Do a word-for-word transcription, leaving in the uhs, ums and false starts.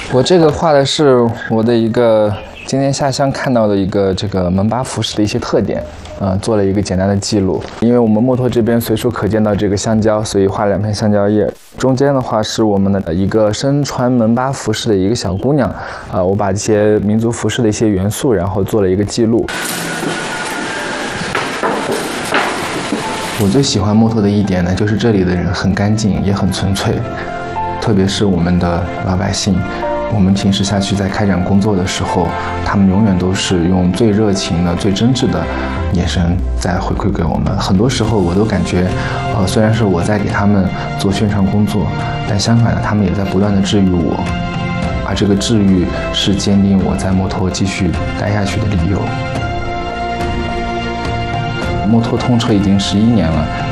我这个画的是我的一个今天下乡看到的一个这个门巴服饰的一些特点，嗯、呃，做了一个简单的记录。因为我们墨脱这边随处可见到这个香蕉，所以画了两片香蕉叶。中间的话是我们的一个身穿门巴服饰的一个小姑娘，啊、呃，我把这些民族服饰的一些元素，然后做了一个记录。我最喜欢墨脱的一点呢，就是这里的人很干净，也很纯粹，特别是我们的老百姓。我们平时下去在开展工作的时候，他们永远都是用最热情的、最真挚的眼神在回馈给我们。很多时候我都感觉，呃，虽然是我在给他们做宣传工作，但相反的，他们也在不断的治愈我，而这个治愈是坚定我在墨脱继续待下去的理由。墨脱通车已经十一年了。